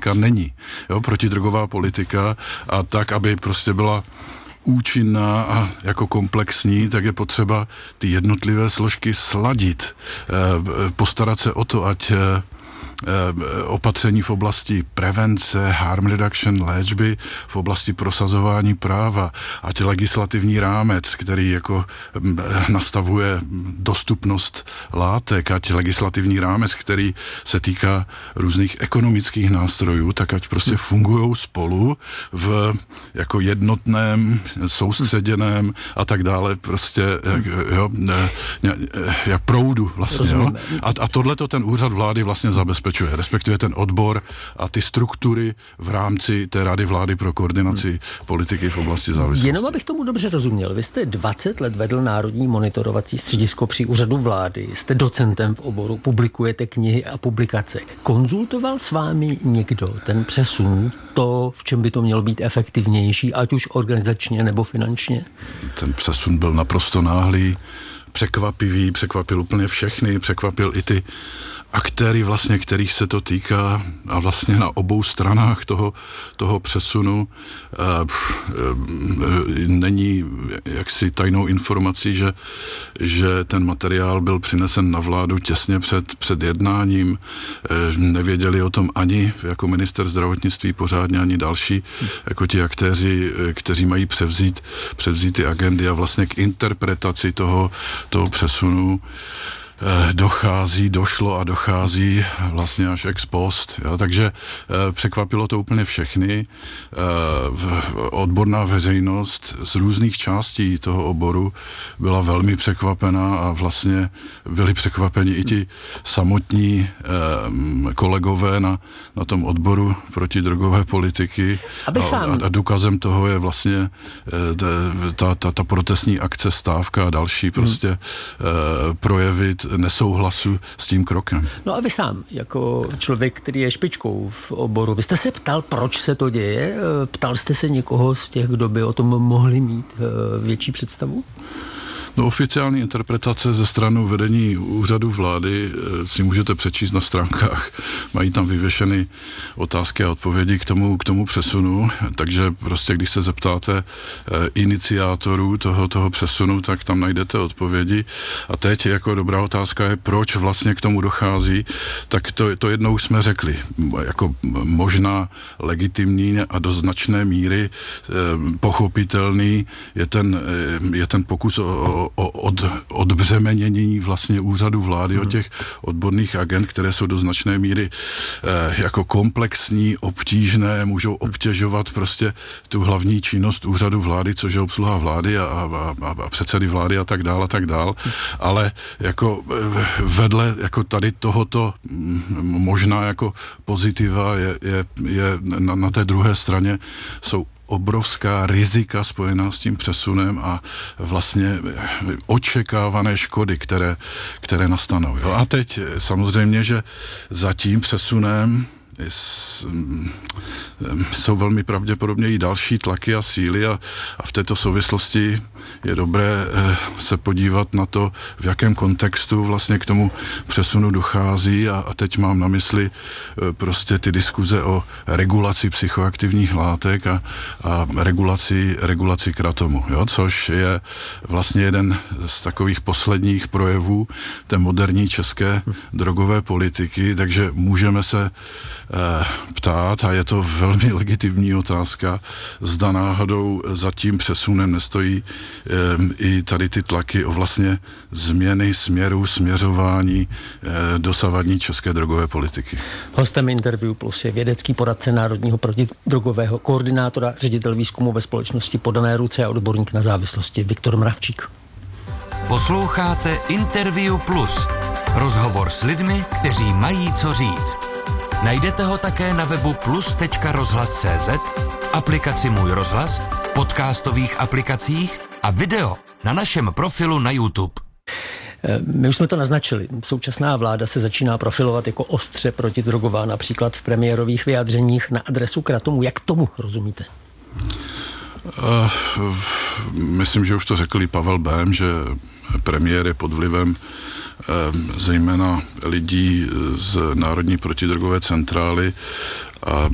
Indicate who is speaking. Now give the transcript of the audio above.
Speaker 1: politika není. Jo, protidrogová politika a tak, aby prostě byla účinná a jako komplexní, tak je potřeba ty jednotlivé složky sladit. Postarat se o to, ať opatření v oblasti prevence, harm reduction, léčby, v oblasti prosazování práva, ať legislativní rámec, který jako nastavuje dostupnost látek, ať legislativní rámec, který se týká různých ekonomických nástrojů, tak ať prostě fungujou spolu v jako jednotném, soustředěném a tak dále, prostě jak proudu vlastně. Jo? A tohleto ten úřad vlády vlastně zabezpečuje, respektive ten odbor a ty struktury v rámci té Rady vlády pro koordinaci politiky v oblasti závislosti.
Speaker 2: Jenom abych tomu dobře rozuměl, vy jste 20 let vedl Národní monitorovací středisko při úřadu vlády, jste docentem v oboru, publikujete knihy a publikace. Konzultoval s vámi někdo ten přesun, to, v čem by to mělo být efektivnější, ať už organizačně nebo finančně?
Speaker 1: Ten přesun byl naprosto náhlý, překvapivý, překvapil úplně všechny, překvapil i ty aktéry vlastně, kterých se to týká a vlastně na obou stranách toho přesunu není jaksi tajnou informací, že ten materiál byl přinesen na vládu těsně před jednáním. Nevěděli o tom ani jako minister zdravotnictví pořádně, ani další, jako ti aktéři, kteří mají převzít ty agendy a vlastně k interpretaci toho přesunu dochází vlastně až ex post. Jo? Takže překvapilo to úplně všechny. Odborná veřejnost z různých částí toho oboru byla velmi překvapená a vlastně byli překvapeni i ti samotní kolegové na tom odboru protidrogové politiky. A důkazem toho je vlastně ta protestní akce, stávka a další prostě projevy nesouhlasu s tím krokem.
Speaker 2: No a vy sám, jako člověk, který je špičkou v oboru, vy jste se ptal, proč se to děje? Ptal jste se někoho z těch, kdo by o tom mohli mít větší představu?
Speaker 1: No, oficiální interpretace ze strany vedení úřadu vlády si můžete přečíst na stránkách. Mají tam vyvěšeny otázky a odpovědi k tomu přesunu, takže prostě když se zeptáte iniciátorů toho přesunu, tak tam najdete odpovědi. A teď jako dobrá otázka je, proč vlastně k tomu dochází, tak to jednou už jsme řekli. Jako možná legitimní a do značné míry pochopitelný je ten pokus o odbřemenění vlastně úřadu vlády, o těch odborných agent, které jsou do značné míry jako komplexní, obtížné, můžou obtěžovat prostě tu hlavní činnost úřadu vlády, což je obsluha vlády a předsedy vlády a tak dál. Ale jako vedle jako tady tohoto možná jako pozitiva je na té druhé straně jsou obrovská rizika spojená s tím přesunem a vlastně očekávané škody, které nastanou. Jo? A teď samozřejmě, že za tím přesunem jsou velmi pravděpodobně i další tlaky a síly a v této souvislosti je dobré se podívat na to, v jakém kontextu vlastně k tomu přesunu dochází a teď mám na mysli prostě ty diskuze o regulaci psychoaktivních látek a regulaci kratomu, jo? Což je vlastně jeden z takových posledních projevů té moderní české drogové politiky, takže můžeme se ptát, a je to velmi legitimní otázka, zda náhodou za tím přesunem nestojí i tady ty tlaky o vlastně změny směřování dosavadní české drogové politiky.
Speaker 2: Hostem Interview Plus je vědecký poradce Národního protidrogového koordinátora, ředitel výzkumu ve společnosti Podané ruce a odborník na závislosti Viktor Mravčík.
Speaker 3: Posloucháte Interview Plus. Rozhovor s lidmi, kteří mají co říct. Najdete ho také na webu plus.rozhlas.cz, aplikaci Můj rozhlas, podcastových aplikacích a video na našem profilu na YouTube.
Speaker 2: My už jsme to naznačili. Současná vláda se začíná profilovat jako ostře protidrogová, například v premiérových vyjádřeních na adresu kratomu. Jak tomu rozumíte?
Speaker 1: Myslím, že už to řekl i Pavel Bém, že premiér je pod vlivem zejména lidí z Národní protidrogové centrály a